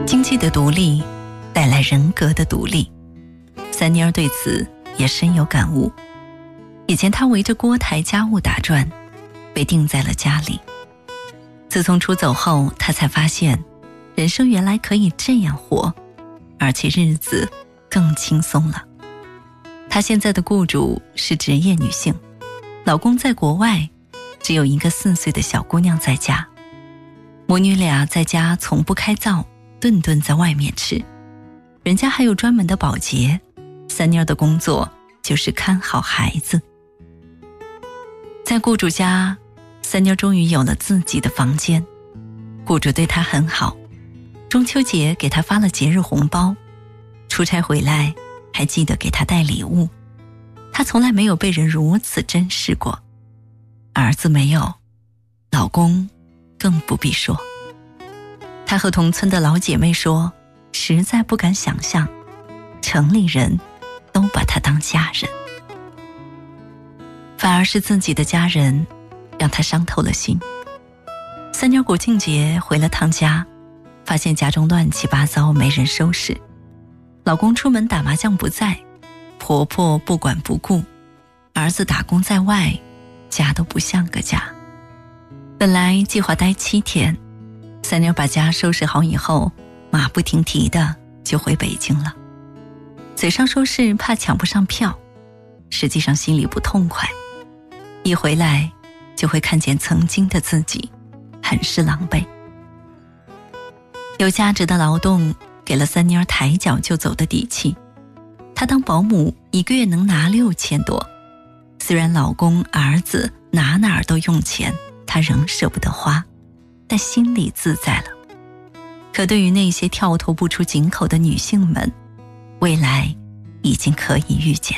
经济的独立带来人格的独立，三妮儿对此也深有感悟。以前她围着锅台家务打转，被定在了家里。自从出走后，她才发现人生原来可以这样活，而且日子更轻松了。她现在的雇主是职业女性，老公在国外，只有一个4岁的小姑娘在家。母女俩在家从不开灶，顿顿在外面吃。人家还有专门的保洁，三妮儿的工作就是看好孩子。在雇主家，三妮儿终于有了自己的房间。雇主对她很好，中秋节给她发了节日红包，出差回来还记得给她带礼物。她从来没有被人如此珍视过。儿子没有，老公更不必说。她和同村的老姐妹说，实在不敢想象，城里人都把她当家人。反而是自己的家人让她伤透了心。三妮儿国庆节回了趟家，发现家中乱七八糟，没人收拾。老公出门打麻将不在，婆婆不管不顾，儿子打工在外，家都不像个家。本来计划待7天，三妮儿把家收拾好以后，马不停蹄的就回北京了。嘴上说是怕抢不上票，实际上心里不痛快。一回来就会看见曾经的自己，很是狼狈。有价值的劳动给了三妮儿抬脚就走的底气。她当保姆1个月能拿6000多，虽然老公儿子哪儿都用钱，她仍舍不得花，但心里自在了。可对于那些跳脱不出井口的女性们，未来已经可以预见。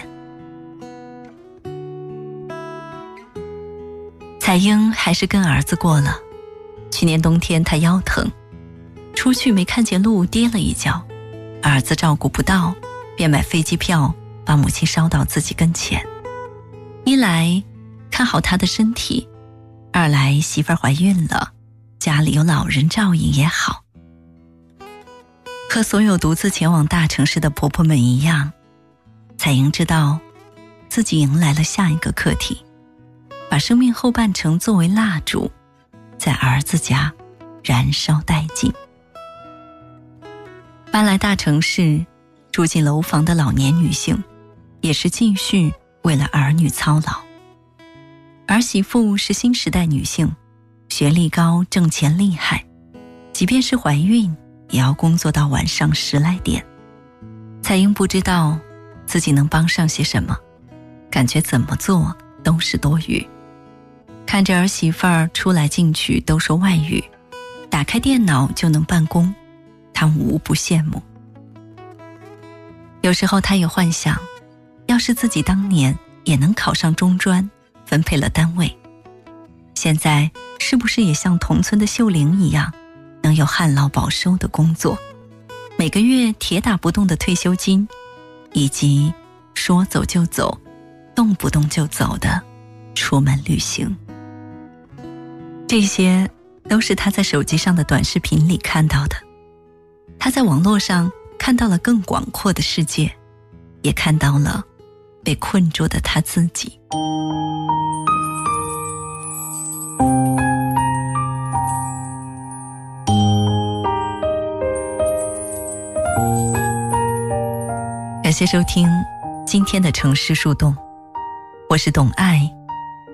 彩英还是跟儿子过了。去年冬天她腰疼，出去没看见路，跌了一跤，儿子照顾不到，便买飞机票把母亲捎到自己跟前。一来看好她的身体，二来媳妇儿怀孕了，家里有老人照应也好。和所有独自前往大城市的婆婆们一样，彩英知道自己迎来了下一个课题，把生命后半程作为蜡烛，在儿子家燃烧殆尽。搬来大城市住进楼房的老年女性，也是继续为了儿女操劳。儿媳妇是新时代女性，学历高，挣钱厉害，即便是怀孕也要工作到晚上10来点。彩英不知道自己能帮上些什么，感觉怎么做都是多余。看着儿媳妇儿出来进去都说外语，打开电脑就能办公，她无不羡慕。有时候她也幻想，要是自己当年也能考上中专，分配了单位，现在是不是也像同村的秀玲一样，能有旱涝保收的工作，每个月铁打不动的退休金，以及说走就走，动不动就走的出门旅行。这些都是他在手机上的短视频里看到的。他在网络上看到了更广阔的世界，也看到了被困住的他自己。感谢收听今天的城市树洞，我是董爱，